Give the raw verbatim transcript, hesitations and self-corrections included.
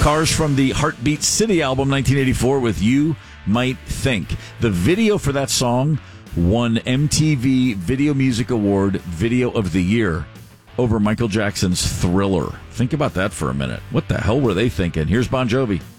Cars from the Heartbeat City album, nineteen eighty-four, with You Might Think. The video for that song won M T V Video Music Award Video of the Year over Michael Jackson's Thriller. Think about that for a minute. What the hell were they thinking? Here's Bon Jovi.